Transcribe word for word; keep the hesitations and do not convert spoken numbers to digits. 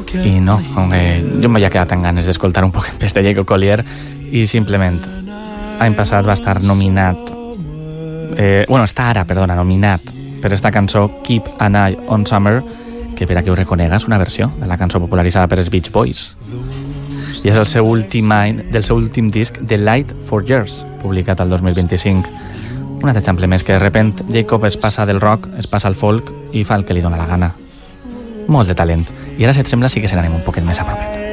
i no, com que jo m'havia quedat amb ganes d'escoltar un poc més de Jacob Collier i simplement l'any passat va estar nominat eh, bueno, està ara, perdona, nominat per esta cançó Keep an Eye on Summer, que per a que ho reconega és una versió de la cançó popularitzada per els Beach Boys i és el seu últim any del seu últim disc The Light for Years, publicat el dos mil vint-i-cinc. Un altre exemple més que de repent Jacob es passa del rock, es passa al folk i fa el que li dóna la gana. Molt de talent. I ara, si et sembla, sí que se n'anem un poquet més a propet.